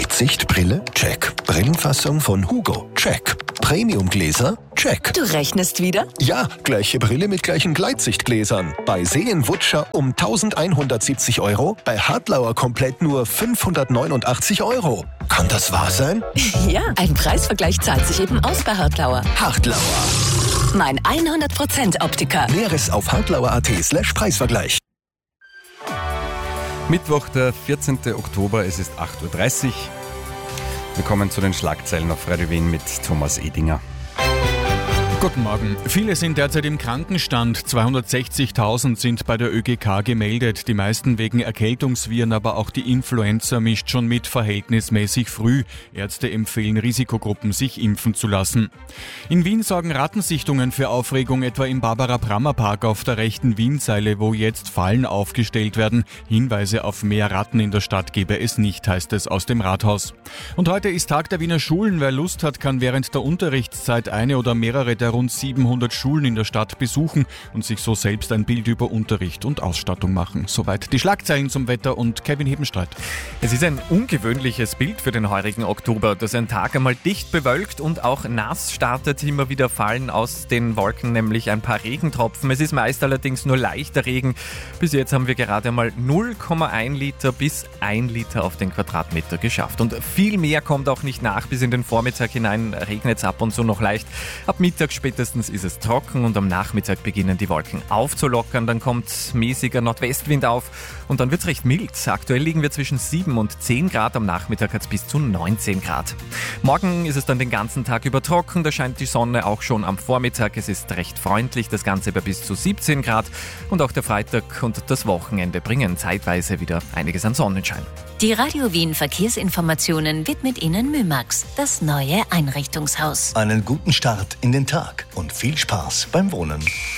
Weitsichtbrille? Check. Brillenfassung von Hugo? Check. Premiumgläser? Check. Du rechnest wieder? Ja, gleiche Brille mit gleichen Gleitsichtgläsern. Bei Seen-Wutscher um 1170 €, bei Hartlauer komplett nur 589 €. Kann das wahr sein? Ja, ein Preisvergleich zahlt sich eben aus bei Hartlauer. Hartlauer. Mein 100% Optiker. Näheres auf hartlauer.at/Preisvergleich. Mittwoch, der 14. Oktober, es ist 8:30 Uhr. Wir kommen zu den Schlagzeilen auf Radio Wien mit Thomas Edinger. Guten Morgen. Viele sind derzeit im Krankenstand. 260.000 sind bei der ÖGK gemeldet. Die meisten wegen Erkältungsviren, aber auch die Influenza mischt schon mit, verhältnismäßig früh. Ärzte empfehlen Risikogruppen, sich impfen zu lassen. In Wien sorgen Rattensichtungen für Aufregung, etwa im Barbara-Brammer-Park auf der rechten Wienseile, wo jetzt Fallen aufgestellt werden. Hinweise auf mehr Ratten in der Stadt gebe es nicht, heißt es aus dem Rathaus. Und heute ist Tag der Wiener Schulen. Wer Lust hat, kann während der Unterrichtszeit eine oder mehrere der rund 700 Schulen in der Stadt besuchen und sich so selbst ein Bild über Unterricht und Ausstattung machen. Soweit die Schlagzeilen zum Wetter und Kevin Hebenstreit. Es ist ein ungewöhnliches Bild für den heurigen Oktober, dass ein Tag einmal dicht bewölkt und auch nass startet. Immer wieder fallen aus den Wolken nämlich ein paar Regentropfen. Es ist meist allerdings nur leichter Regen. Bis jetzt haben wir gerade einmal 0,1 Liter bis 1 Liter auf den Quadratmeter geschafft. Und viel mehr kommt auch nicht nach. Bis in den Vormittag hinein regnet es ab und zu noch leicht. Ab Mittag spätestens ist es trocken und am Nachmittag beginnen die Wolken aufzulockern. Dann kommt mäßiger Nordwestwind auf und dann wird es recht mild. Aktuell liegen wir zwischen 7 und 10 Grad, am Nachmittag hat es bis zu 19 Grad. Morgen ist es dann den ganzen Tag über trocken, da scheint die Sonne auch schon am Vormittag. Es ist recht freundlich, das Ganze bei bis zu 17 Grad und auch der Freitag und das Wochenende bringen zeitweise wieder einiges an Sonnenschein. Die Radio Wien Verkehrsinformationen widmet Ihnen Mymax, das neue Einrichtungshaus. Einen guten Start in den Tag und viel Spaß beim Wohnen.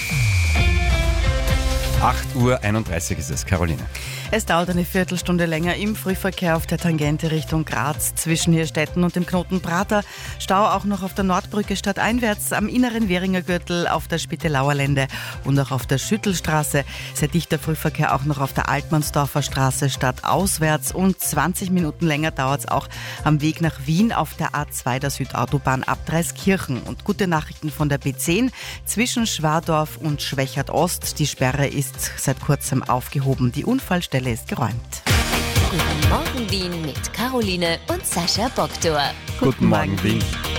8:31 Uhr ist es, Caroline. Es dauert eine Viertelstunde länger im Frühverkehr auf der Tangente Richtung Graz zwischen Hirstetten und dem Knoten Prater. Stau auch noch auf der Nordbrücke stadteinwärts, am inneren Währinger Gürtel, auf der Spittelauer Lände und auch auf der Schüttelstraße. Sehr dichter Frühverkehr auch noch auf der Altmannsdorfer Straße stadtauswärts und 20 Minuten länger dauert es auch am Weg nach Wien auf der A2 der Südautobahn ab Dreiskirchen. Und gute Nachrichten von der B10 zwischen Schwadorf und Schwächert Ost. Die Sperre ist seit kurzem aufgehoben. Die Unfallstelle ist geräumt. Guten Morgen Wien mit Caroline und Sascha Boktor. Guten Morgen, Wien.